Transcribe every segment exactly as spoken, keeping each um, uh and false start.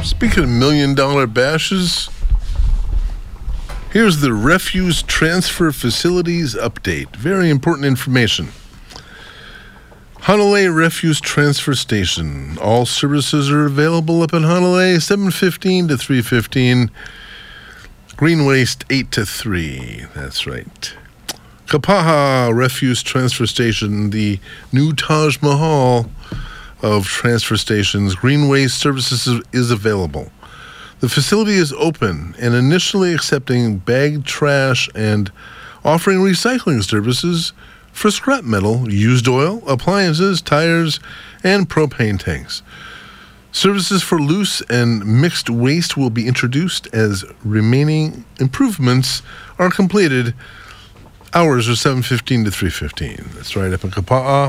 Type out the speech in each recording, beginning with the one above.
Speaking of million-dollar bashes, here's the Refuse Transfer Facilities update. Very important information. Hanalei Refuse Transfer Station. All services are available up in Hanalei, seven fifteen to three fifteen. Green Waste, eight to three. That's right. Kapaha Refuse Transfer Station, the new Taj Mahal of transfer stations. Green Waste Services is, is available. The facility is open and initially accepting bagged trash and offering recycling services for scrap metal, used oil, appliances, tires, and propane tanks. Services for loose and mixed waste will be introduced as remaining improvements are completed. Hours are seven fifteen to three fifteen. That's right up in Kapa'a.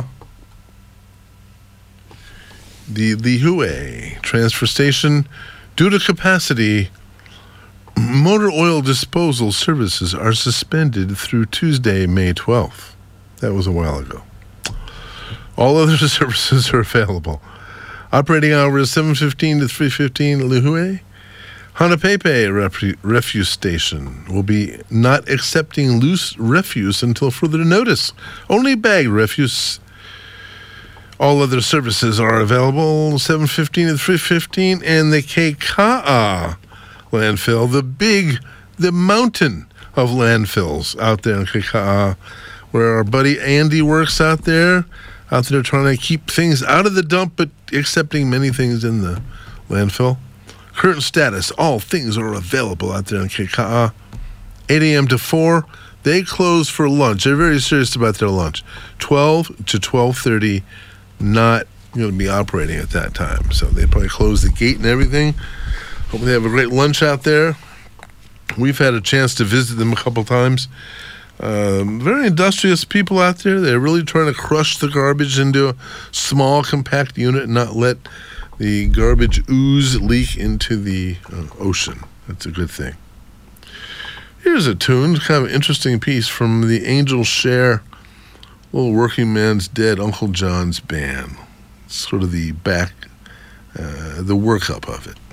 The Lihue transfer station, due to capacity, motor oil disposal services are suspended through Tuesday, May twelfth. That was a while ago. All other services are available. Operating hours seven fifteen to three fifteen at Lihue. Hanapepe ref- Refuse Station will be not accepting loose refuse until further notice. Only bagged refuse. All other services are available seven fifteen to three fifteen, and the Keika'a landfill, the big, the mountain of landfills out there in Keika'a, where our buddy Andy works out there, out there trying to keep things out of the dump, but accepting many things in the landfill. Current status, all things are available out there in Keika'a. eight a.m. to four, they close for lunch. They're very serious about their lunch. twelve to twelve thirty, not going to be operating at that time. So they probably close the gate and everything. Hope they have a great lunch out there. We've had a chance to visit them a couple times. Um, very industrious people out there. They're really trying to crush the garbage into a small, compact unit and not let the garbage ooze leak into the uh, ocean. That's a good thing. Here's a tune, kind of an interesting piece from the Angel Share, Little Working Man's Dead, Uncle John's Band. It's sort of the back, uh, the workup of it.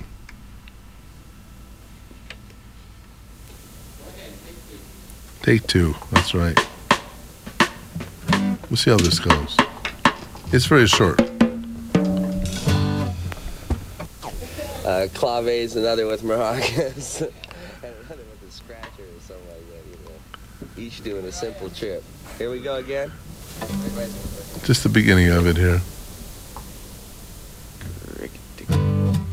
Take two, that's right. We'll see how this goes. It's very short. Uh, claves, another with maracas, and another with a scratcher or something like that, you know. Each doing a simple trip. Here we go again. Just the beginning of it here.